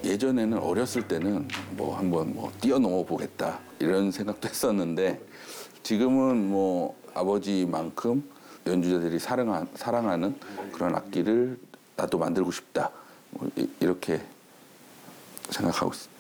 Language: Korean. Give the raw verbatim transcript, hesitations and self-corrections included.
예전에는 어렸을 때는 뭐 한번 뭐 뛰어넘어 보겠다 이런 생각도 했었는데 지금은 뭐 아버지만큼 연주자들이 사랑한, 사랑하는 그런 악기를 나도 만들고 싶다 뭐 이, 이렇게 생각하고 있습니다.